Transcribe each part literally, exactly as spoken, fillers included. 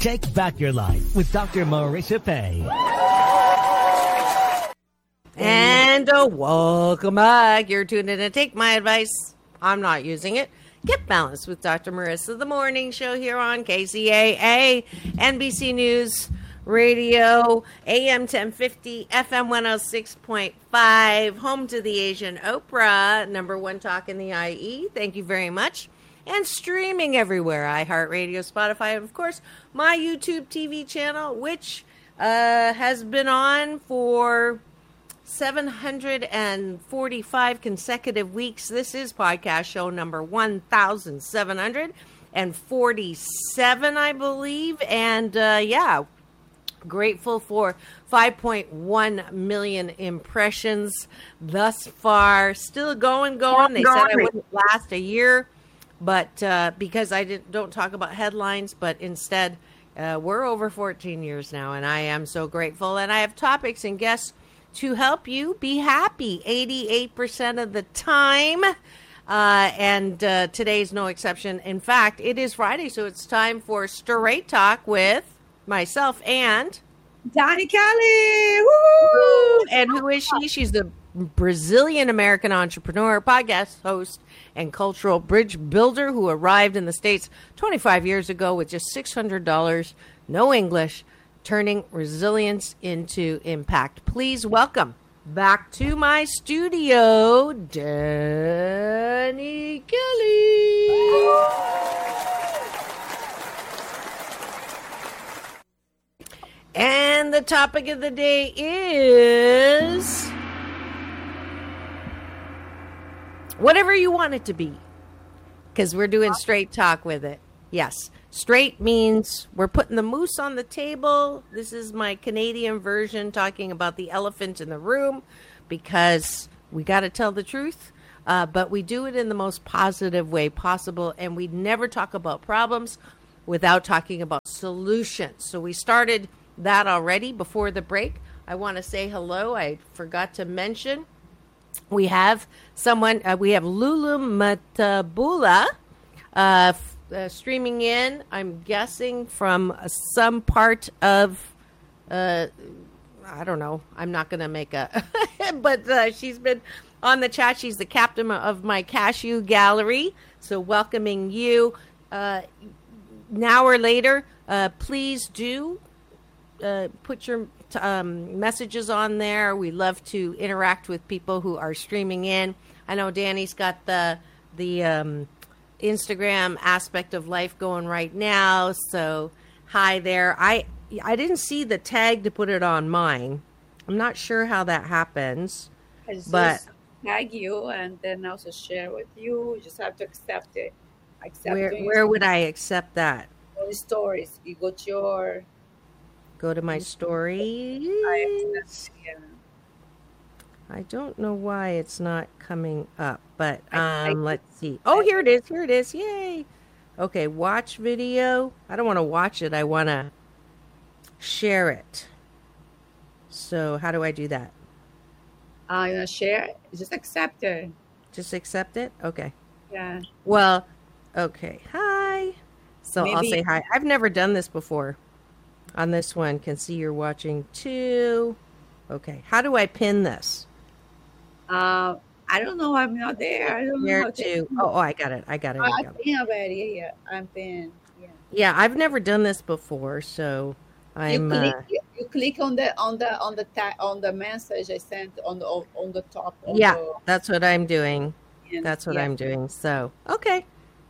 Take back your life with Doctor Marissa Pay. And uh, welcome back. You're tuned in to Take My Advice. I'm not using it. Get Balanced with Doctor Marissa, the morning show here on K C A A, N B C News Radio, A M ten fifty, F M one oh six point five, home to the Asian Oprah, number one talk in the I E. Thank you very much. And streaming everywhere, iHeartRadio, Spotify, and of course, my YouTube T V channel, which uh, has been on for seven hundred forty-five consecutive weeks. This is podcast show number one thousand seven hundred forty-seven, I believe. And uh, yeah, grateful for five point one million impressions thus far. Still going, going. They said I wouldn't last a year, but uh, because I didn't, don't talk about headlines, but instead uh, we're over fourteen years now, and I am so grateful. And I have topics and guests to help you be happy eighty-eight percent of the time. Uh, and uh, today's no exception. In fact, it is Friday, so it's time for Straight Talk with myself and Dani Kelly. Woo! And who is she? She's the Brazilian-American entrepreneur, podcast host, and cultural bridge builder who arrived in the States twenty-five years ago with just six hundred dollars, no English, turning resilience into impact. Please welcome back to my studio, Dani Kelly. And the topic of the day is whatever you want it to be, because we're doing straight talk with it. Yes. Straight means we're putting the moose on the table. This is my Canadian version talking about the elephant in the room, because we got to tell the truth, uh, but we do it in the most positive way possible, and we never talk about problems without talking about solutions. So we started that already before the break. I want to say hello. I forgot to mention we have someone, uh, we have Lulu Matabula, uh, Uh, streaming in, I'm guessing from uh, some part of, uh, I don't know, I'm not going to make a, but uh, she's been on the chat. She's the captain of my cashew gallery. So welcoming you uh, now or later. Uh, please do uh, put your um, messages on there. We love to interact with people who are streaming in. I know Danny's got the, the, um, Instagram aspect of life going right now, so hi there. I I didn't see the tag to put it on mine. I'm not sure how that happens, I just but tag you and then also share with you. You just have to accept it. Accept where it. where would I accept that? On the stories, you go to your Go to my stories. I accept it, yeah. I don't know why it's not coming up, but I- I- um, let's see. Oh, here it is. Here it is. Yay. Okay, watch video. I don't want to watch it. I want to share it. So how do I do that? Uh, you want to share it? Just accept it. Just accept it? Okay. Yeah. Well, okay. Hi. So I'll Maybe- say hi. I've never done this before. On this one, can see you're watching too. Okay. How do I pin this? Uh, I don't know. I'm not there. I don't know Where how to? Oh, oh, I got it. I got it. I got I've it. been already. Yeah, I've been. Yeah. Yeah, I've never done this before, so You I'm. click. Uh, You, you click on the on the on the ta- on the message I sent on the on, on the top. On yeah, the, that's what I'm doing. and- That's what yeah. I'm doing. So, okay.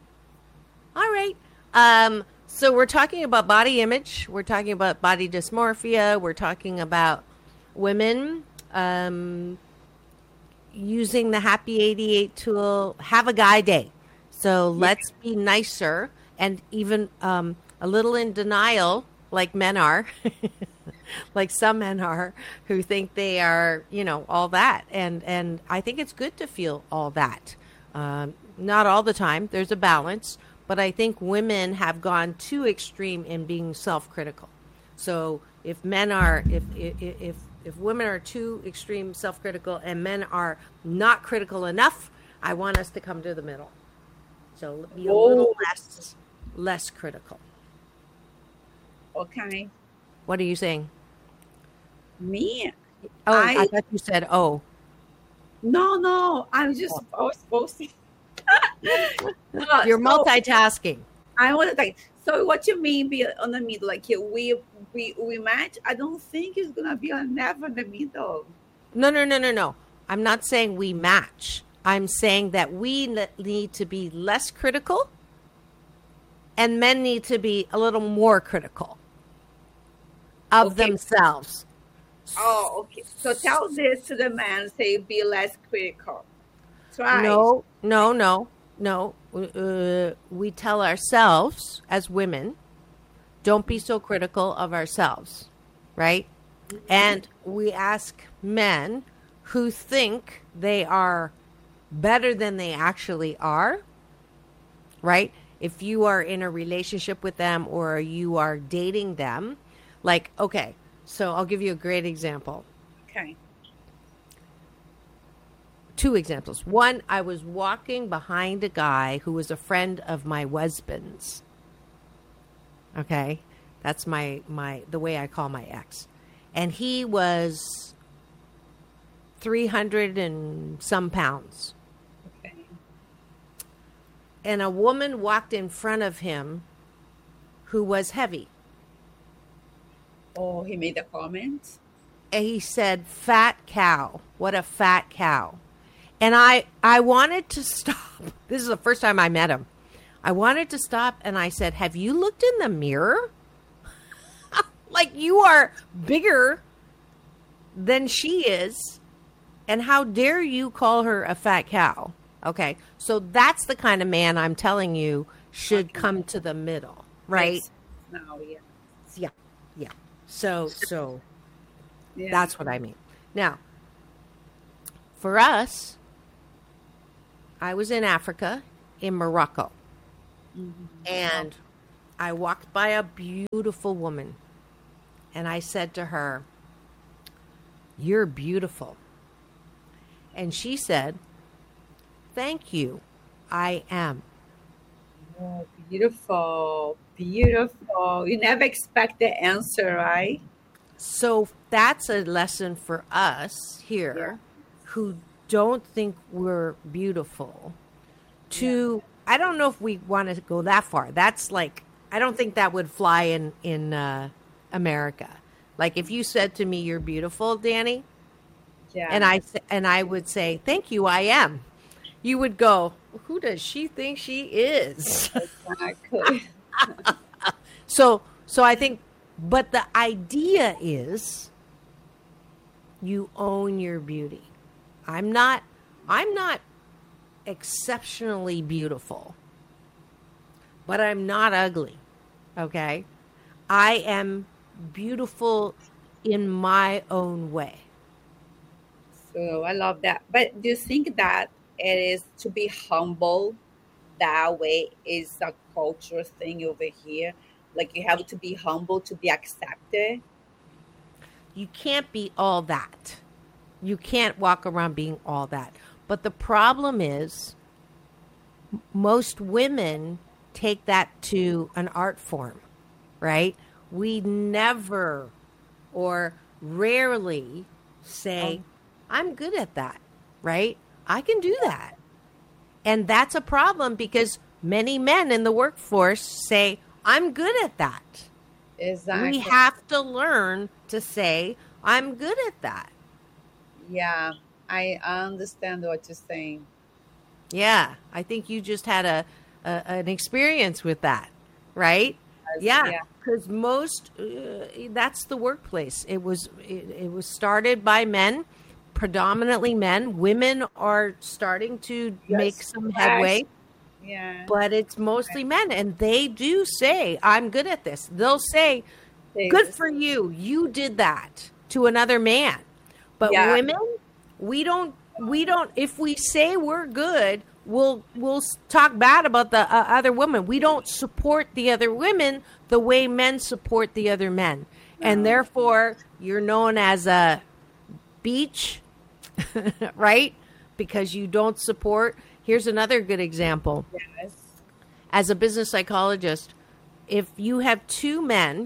All right. Um, so we're talking about body image. We're talking about body dysmorphia. We're talking about women um, using the Happy eighty-eight tool. Have a guy day. So let's be nicer and even um, a little in denial, like men are, like some men are, who think they are, you know, all that. And, and I think it's good to feel all that. Um, not all the time. There's a balance. But I think women have gone too extreme in being self-critical. So if men are, if if if, if women are too extreme self-critical and men are not critical enough, I want us to come to the middle. So be a little Oh. less less critical. Okay. What are you saying? Me? Oh, I, I thought you said oh. no no. I'm just I was supposed to. Uh, You're so multitasking. I was like, so what you mean be on the middle? Like we we we match? I don't think it's gonna be a never in the middle. No, no, no, no, no. I'm not saying we match. I'm saying that we n- need to be less critical and men need to be a little more critical of Okay. themselves. Oh, okay. So tell this to the man. Say be less critical. Try. No, no, no, no. Uh, we tell ourselves as women, don't be so critical of ourselves, right? And we ask men who think they are better than they actually are, right? If you are in a relationship with them or you are dating them, like, okay, so I'll give you a great example. Okay. Two examples. One, I was walking behind a guy who was a friend of my husband's. Okay? That's my my the way I call my ex. And he was three hundred and some pounds. Okay. And a woman walked in front of him who was heavy. Oh, he made a comment. And he said, "Fat cow. What a fat cow." And I, I wanted to stop. This is the first time I met him. I wanted to stop and I said, "Have you looked in the mirror? Like you are bigger than she is. And how dare you call her a fat cow?" Okay. So that's the kind of man I'm telling you should come to the middle, right? No, yeah. Yeah. Yeah. So, so Yeah. that's what I mean. Now, for us, I was in Africa, in Morocco, and I walked by a beautiful woman, and I said to her, "You're beautiful." And she said, "Thank you, I am." Oh, beautiful. Beautiful. You never expect the answer, right? So that's a lesson for us here who don't think we're beautiful to, I don't know if we want to go that far. That's like, I don't think that would fly in, in uh, America. Like if you said to me, "You're beautiful, Danny," Yeah. and I, sa- and I would say, "Thank you, I am," you would go, "Who does she think she is?" Exactly. So, so I think, but the idea is you own your beauty. I'm not, I'm not exceptionally beautiful, but I'm not ugly. Okay. I am beautiful in my own way. So I love that. But do you think that it is to be humble that way is a cultural thing over here? Like you have to be humble to be accepted? You can't be all that. You can't walk around being all that. But the problem is m- most women take that to an art form, right? We never or rarely say, "I'm good at that," right? I can do that. And that's a problem because many men in the workforce say, "I'm good at that." Exactly. We have to learn to say, "I'm good at that." Yeah, I understand what you're saying. Yeah, I think you just had a, a an experience with that, right? Yes, Yeah, yeah. because most uh, that's the workplace. It was it, it was started by men, predominantly men. Women are starting to make some headway, Yeah. but it's mostly men, and they do say, "I'm good at this." They'll say, They- "Good for you, you did that," to another man. But Yeah. women, we don't. We don't. If we say we're good, we'll we'll s- talk bad about the uh, other woman. We don't support the other women the way men support the other men, and therefore you're known as a beach, right? Because you don't support. Here's another good example. Yes. As a business psychologist, if you have two men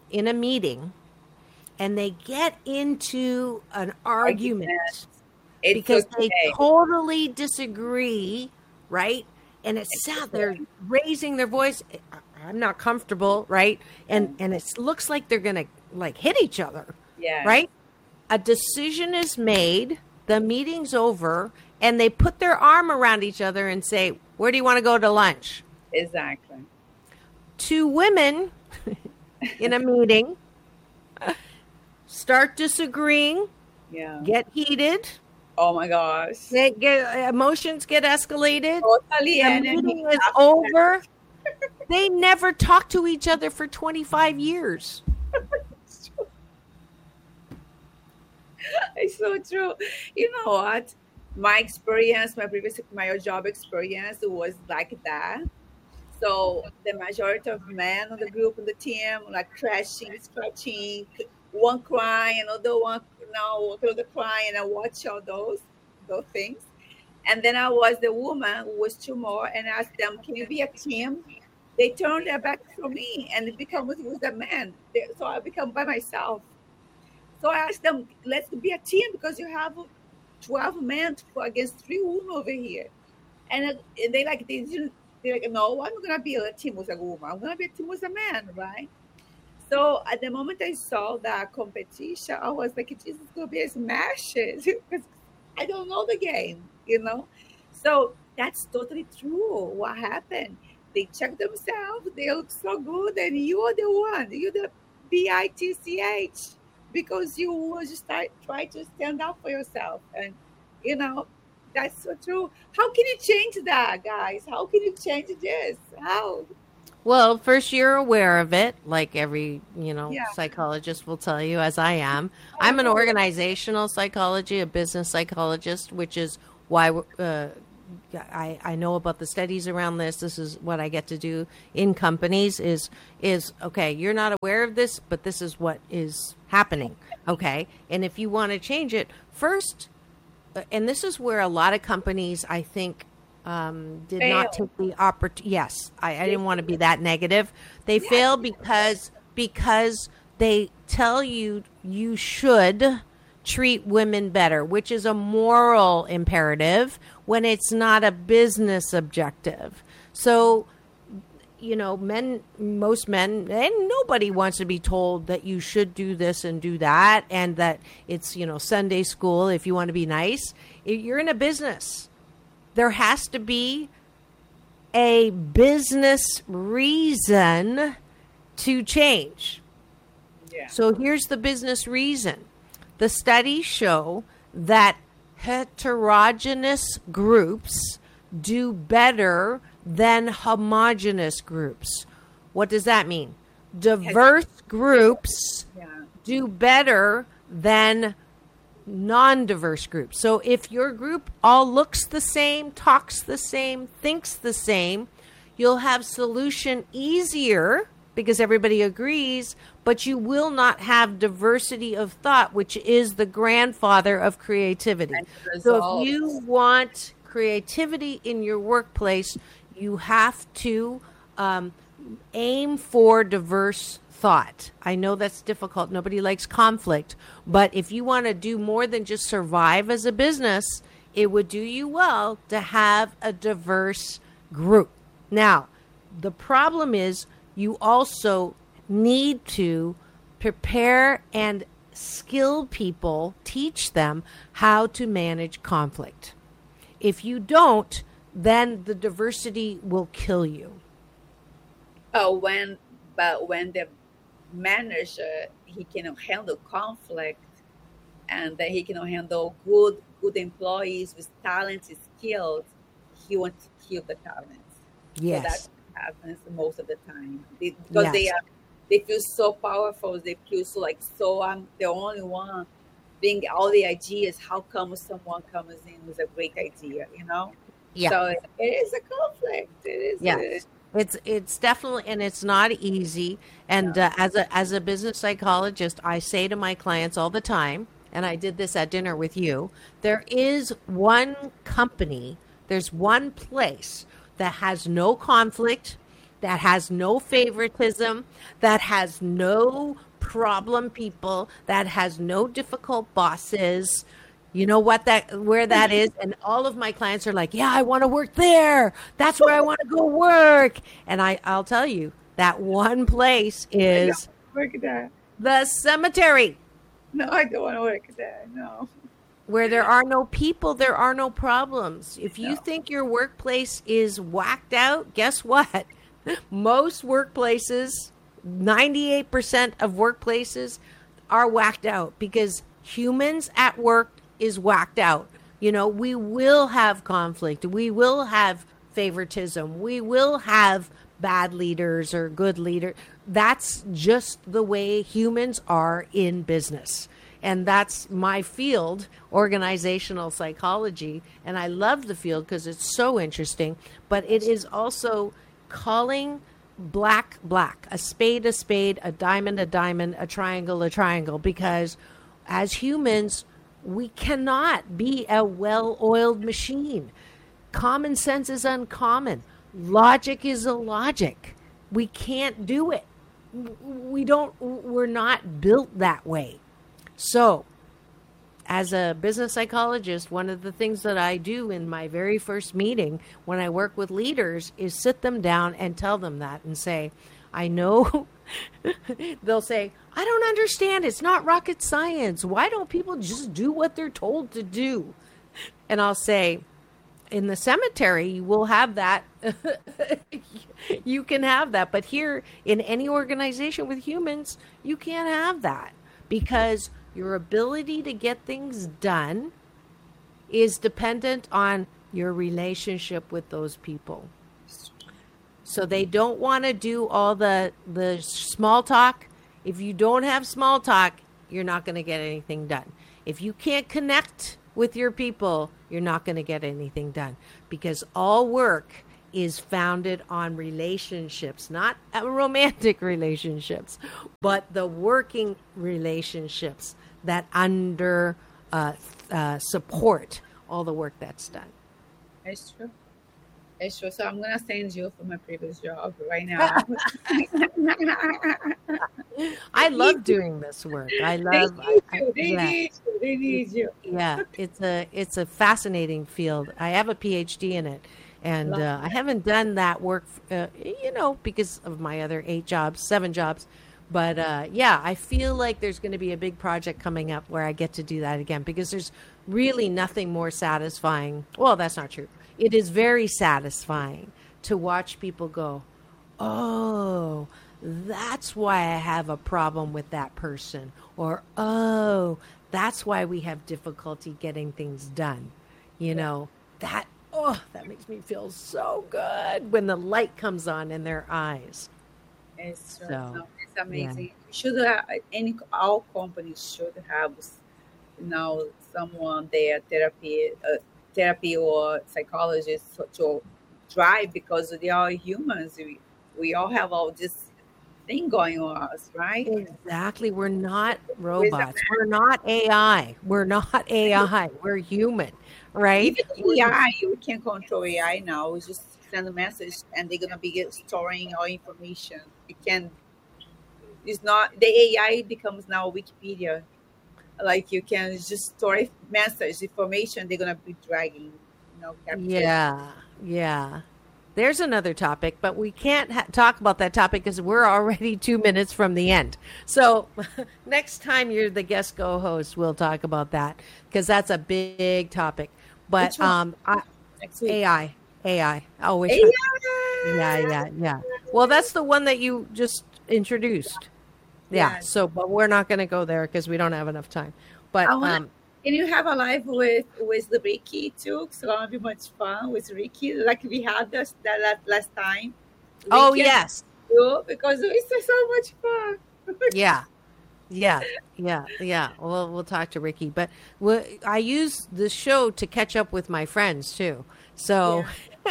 in a meeting and they get into an argument Argument. It's because they okay. totally disagree, right? And it's sad okay. they're raising their voice. I- I'm not comfortable, right? And and it looks like they're gonna like hit each other, Yeah. right? A decision is made, the meeting's over, and they put their arm around each other and say, "Where do you want to go to lunch?" Exactly. Two women in a meeting start disagreeing, Yeah. get heated, Oh my gosh. get, get emotions get escalated. Totally. The enemy meeting is after. over. They never talk to each other for twenty-five years. It's so true. You know what? My experience, my previous, my job experience was like that. So the majority of men on the group, on the team, like crashing, scratching, one crying, another one, no, another crying, and I watch all those, those things. And then I was the woman who was two more, and I asked them, "Can you be a team?" They turned their back from me, and it became with with the man. They- So I become by myself. So I asked them, "Let's be a team because you have twelve men for against three women over here." And, uh, and they like they didn't. They're like, "No, I'm gonna be a team with a woman. I'm gonna be a team with a man, right?" So at the moment I saw that competition, I was like, "Jesus, it's gonna be a smash it," because I don't know the game, you know. So that's totally true. What happened? They check themselves. They look so good, and you are the one. You're the B I T C H because you was just try, try to stand up for yourself, and you know that's so true. How can you change that, guys? How can you change this? How? Well, first you're aware of it, like every, you know, Yeah. psychologist will tell you, as I am. I'm an organizational psychology, a business psychologist, which is why uh, I, I know about the studies around this. This is what I get to do in companies is, is, okay, you're not aware of this, but this is what is happening, okay? And if you want to change it, first, uh, and this is where a lot of companies, I think, um, did not Fail. take the opportunity. Yes, I, I didn't want to be that negative. They fail because because they tell you you should treat women better, which is a moral imperative when it's not a business objective. So, you know, men, most men, and nobody wants to be told that you should do this and do that, and that it's, you know, Sunday school if you want to be nice. You're in a business. There has to be a business reason to change. Yeah. So here's the business reason. The studies show that heterogeneous groups do better than homogeneous groups. What does that mean? Diverse groups Yeah. do better than non-diverse groups. So if your group all looks the same, talks the same, thinks the same, you'll have solution easier because everybody agrees, but you will not have diversity of thought, which is the grandfather of creativity. And So results. if you want creativity in your workplace, you have to um, aim for diverse thought. I know that's difficult. Nobody likes conflict. But if you want to do more than just survive as a business, it would do you well to have a diverse group. Now, the problem is you also need to prepare and skill people, teach them how to manage conflict. If you don't, then the diversity will kill you. Oh, when but when the manager he cannot handle conflict, and that he cannot handle good good employees with talents and skills, he wants to kill the talents. Yes. So that happens most of the time They- because they Yes. are they feel so powerful. They feel so like so I'm the only one being all the ideas. How come someone comes in with a great idea? You know. Yeah. So it, it is a conflict. It is. Yeah. a- It's it's definitely, and it's not easy. And uh, as a as a business psychologist, I say to my clients all the time, and I did this at dinner with you. There is one company, there's one place that has no conflict, that has no favoritism, that has no problem people, that has no difficult bosses. You know what that where that is? And all of my clients are like, yeah, I want to work there. That's where I want to go work. And I, I'll tell you, that one place is work there. The cemetery. No, I don't want to work there. No. Where there are no people, there are no problems. If you No. think your workplace is whacked out, guess what? Most workplaces, ninety-eight percent of workplaces are whacked out because humans at work is whacked out. You know, we will have conflict. We will have favoritism. We will have bad leaders or good leaders. That's just the way humans are in business. And that's my field, organizational psychology. And I love the field because it's so interesting. But it is also calling black, black, a spade, a spade, a diamond, a diamond, a triangle, a triangle. Because as humans, we cannot be a well-oiled machine. Common sense is uncommon. Logic is illogic. We can't do it. We don't, we're not built that way. So, as a business psychologist, one of the things that I do in my very first meeting when I work with leaders is sit them down and tell them that and say, I know, they'll say, I don't understand. It's not rocket science. Why don't people just do what they're told to do? And I'll say, in the cemetery, we'll have that. You can have that. But here, in any organization with humans, you can't have that because your ability to get things done is dependent on your relationship with those people. So they don't want to do all the, the small talk. If you don't have small talk, you're not going to get anything done. If you can't connect with your people, you're not going to get anything done because all work is founded on relationships, not romantic relationships, but the working relationships that under uh, uh, support all the work that's done. It's true. It's true. So I'm going to send you for my previous job right now. I love doing this work. I love. They need I, you. They yeah. need you. They need you. Yeah, it's a it's a fascinating field. I have a P H D in it, and uh, I haven't done that work, uh, you know, because of my other eight jobs, seven jobs. But uh, yeah, I feel like there's going to be a big project coming up where I get to do that again because there's really nothing more satisfying. Well, that's not true. It is very satisfying to watch people go, oh, that's why I have a problem with that person. Or, oh, that's why we have difficulty getting things done. You know, that, oh, that makes me feel so good when the light comes on in their eyes. It's true. So, No, it's amazing. yeah. We should have, any all companies should have, you know, someone there, therapy, uh, therapy or psychologist to, to drive because they are humans. We, we all have all this thing going on us, right? Exactly. We're not robots. We're not A I. We're not A I. We're human, right? Even A I, we can control A I now. We just send a message and they're gonna be get- storing our information. We can. It's not the A I becomes now Wikipedia. Like you can just store message information. They're gonna be dragging, you know. capture. Yeah, yeah. There's another topic, but we can't ha- talk about that topic because we're already two minutes from the end. So next time you're the guest co-host, we'll talk about that because that's a big topic. But Which one? um, I, Next week. A I, A I. Oh, which A one? I. Yeah, yeah, yeah. Well, that's the one that you just introduced. Yeah. Yeah. So, but we're not going to go there because we don't have enough time. But I wanna- um, Can you have a live with with the Ricky too? It's gonna be much fun with Ricky, like we had this that last, last time. oh Ricky and yes, you, because it's so much fun. yeah, yeah, yeah, yeah. We'll we'll talk to Ricky, but we I use the show to catch up with my friends too. So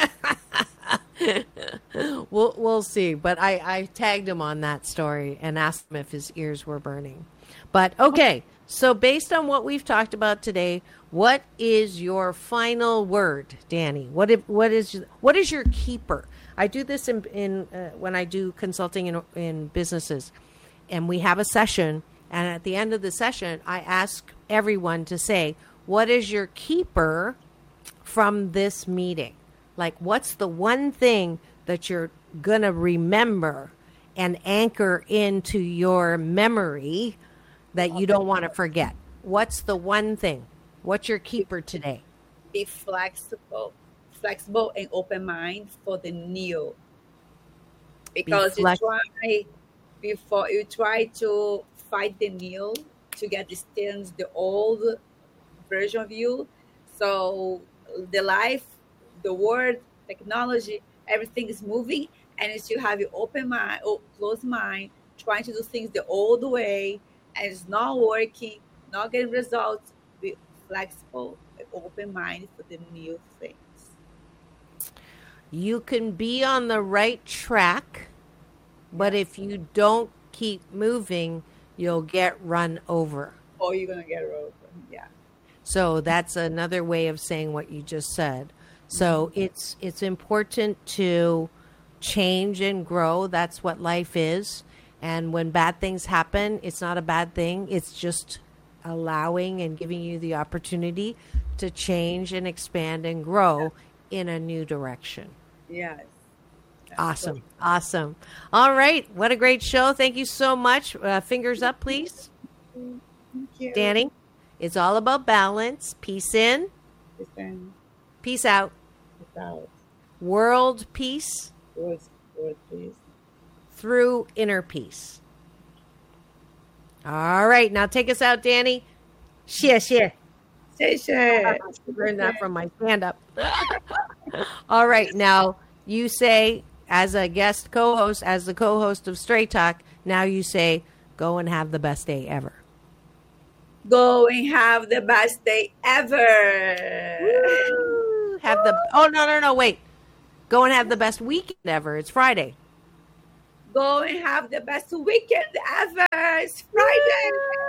we'll we'll see. But I I tagged him on that story and asked him if his ears were burning. But okay. So based on what we've talked about today, what is your final word, Danny? What if, what is what is your keeper? I do this in, in uh, when I do consulting in, in businesses, and we have a session. And at the end of the session, I ask everyone to say, what is your keeper from this meeting? Like, what's the one thing that you're going to remember and anchor into your memory that you don't want to forget? What's the one thing? What's your keeper today? Be flexible, flexible and open mind for the new. Because Be you flex- try before you try to fight the new to get distance the old version of you. So the life, the world, technology, everything is moving, and you still have your open mind, closed mind, trying to do things the old way, and it's not working, not getting results. Be flexible, open mind for the new things. You can be on the right track, but if you don't keep moving, you'll get run over. Or you're going to get over. Yeah. So that's another way of saying what you just said. So mm-hmm. it's it's important to change and grow. That's what life is. And when bad things happen, it's not a bad thing. It's just allowing and giving you the opportunity to change and expand and grow in a new direction. Yes. Awesome. Awesome. All right. What a great show. Thank you so much. Uh, fingers up, please. Thank you. Danny, it's all about balance. Peace in. Peace in. Peace out. Peace out. World peace. World, world peace. Through inner peace. All right. Now take us out, Danny. Share, share. Share, share. Learned that from my stand-up. All right. Now you say, as a guest co-host, as the co-host of Straight Talk, now you say, go and have the best day ever. Go and have the best day ever. Woo! Have the, oh, no, no, no, wait. Go and have the best weekend ever. It's Friday. Go and have the best weekend ever. It's Friday.